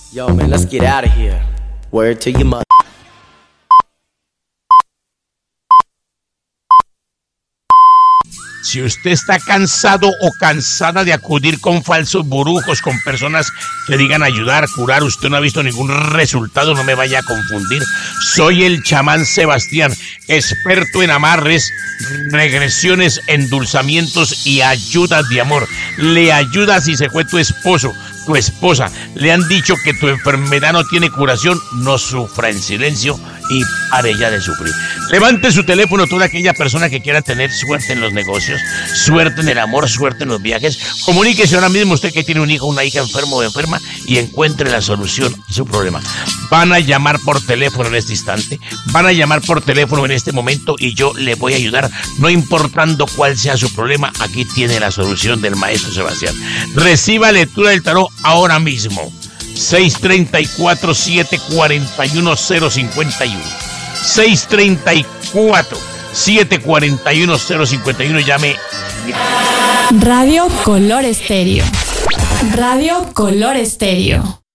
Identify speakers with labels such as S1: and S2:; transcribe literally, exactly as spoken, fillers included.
S1: Yo, man, let's get out of here. Word to your mother.
S2: Si usted está cansado o cansada de acudir con falsos burujos, con personas que digan ayudar, curar, usted no ha visto ningún resultado, no me vaya a confundir. Soy el chamán Sebastián, experto en amarres, regresiones, endulzamientos y ayudas de amor. Le ayuda si se fue tu esposo, tu esposa. Le han dicho que tu enfermedad no tiene curación, no sufra en silencio y pare ya de sufrir. Levante su teléfono toda aquella persona que quiera tener suerte en los negocios, suerte en el amor, suerte en los viajes. Comuníquese ahora mismo usted que tiene un hijo, una hija enfermo o enferma y encuentre la solución a su problema. Van a llamar por teléfono en este instante, van a llamar por teléfono en este momento y yo le voy a ayudar, no importando cuál sea su problema. Aquí tiene la solución del maestro Sebastián. Reciba lectura del tarot ahora mismo. seis tres cuatro, siete cuatro uno, cero cinco uno. seis tres cuatro, siete cuatro uno, cero cinco uno. Llame.
S3: Radio Color Estéreo. Radio Color Estéreo.